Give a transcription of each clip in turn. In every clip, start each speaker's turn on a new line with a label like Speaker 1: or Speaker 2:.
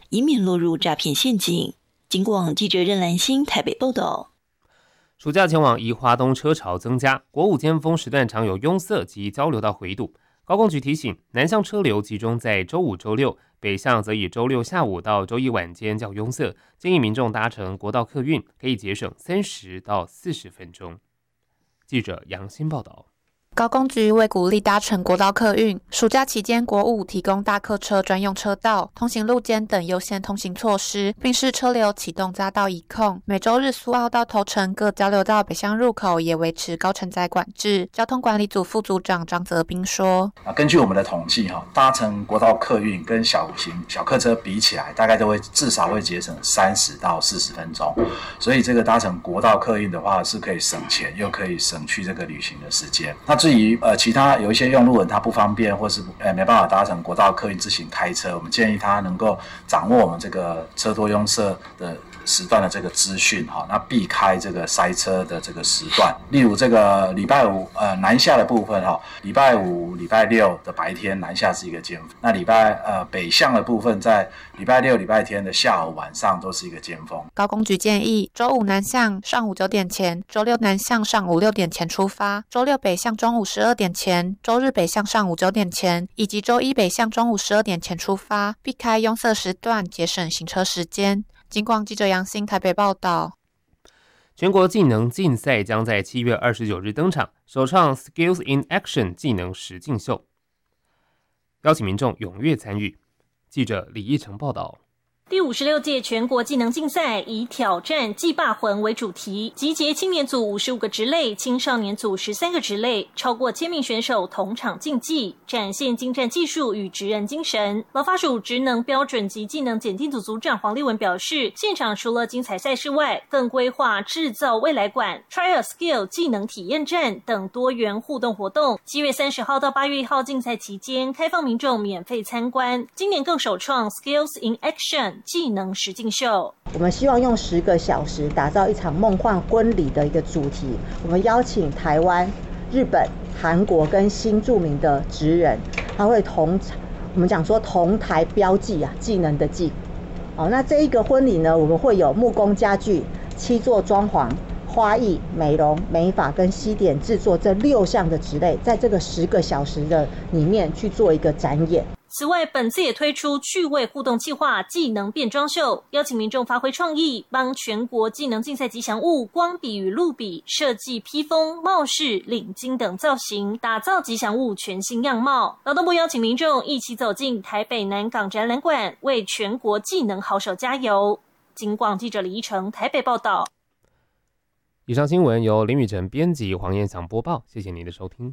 Speaker 1: 以免落入诈骗陷阱。警广记者任兰心台北报道。
Speaker 2: 暑假前往宜花东车潮增加，国五尖峰时段常有拥塞及交流道回堵。高公局提醒，南向车流集中在周五、周六，北向则以周六下午到周一晚间较拥塞，建议民众搭乘国道客运可以节省30到40分钟。记者杨欣报道。
Speaker 3: 高公局为鼓励搭乘国道客运，暑假期间国五提供大客车专用车道、通行路肩等优先通行措施，并视车流启动匝道一控。每周日苏澳到头城各交流道北向入口也维持高承载管制。交通管理组副组长张泽斌说：
Speaker 4: 根据我们的统计，搭乘国道客运跟小客车比起来，大概都会至少会节省30到40分钟。所以这个搭乘国道客运的话，是可以省钱，又可以省去这个旅行的时间。那至于其他有一些用路人他不方便，或是没办法搭乘国道客运自行开车，我们建议他能够掌握我们这个车多拥塞的时段的这个资讯，那避开这个塞车的这个时段。例如这个礼拜五南下的部分，礼拜五、礼拜六的白天南下是一个尖峰，那北向的部分在礼拜六、礼拜天的下午、晚上都是一个尖峰。
Speaker 3: 高公局建议，周五南向上午9点前，周六南向上午6点前出发，周六北向中午12点前，周日北向上午9点前，以及周一北向中午12点前出发，避开拥塞时段，节省行车时间。警广记者杨欣台北报道。
Speaker 2: 全国技能竞赛将在7月29日登场，首创 Skills in Action 技能实境秀，邀请民众踊跃参与。记者李义成报道。
Speaker 5: 第56届全国技能竞赛以挑战技霸魂为主题，集结青年组55个职类、青少年组13个职类，超过1000名选手同场竞技，展现精湛技术与职人精神。劳发署职能标准及技能检定组组长黄立文表示，现场除了精彩赛事外，更规划制造未来馆、Try a Skill 技能体验站等多元互动活动。7月30号到8月1号竞赛期间，开放民众免费参观。今年更首创 Skills in Action技能实境秀，
Speaker 6: 我们希望用10个小时打造一场梦幻婚礼的一个主题。我们邀请台湾、日本、韩国跟新著名的职人，他会我们讲说同台标记技能的技。那这一个婚礼呢，我们会有木工家具、漆作装潢、花艺、美容、美发跟西点制作这6项的职类，在这个10个小时的里面去做一个展演。
Speaker 5: 此外，本次也推出趣味互动计划技能变装秀，邀请民众发挥创意，帮全国技能竞赛吉祥物光笔与露笔设计披风、帽饰、领巾等造型，打造吉祥物全新样貌。劳动部邀请民众一起走进台北南港展览馆，为全国技能好手加油。警广记者李依成台北报道。
Speaker 2: 以上新闻由林宇辰编辑，黄彦祥播报，谢谢您的收听。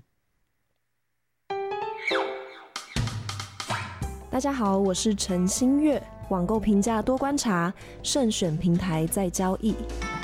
Speaker 7: 大家好，我是陈新月。网购评价多观察，慎选平台再交易。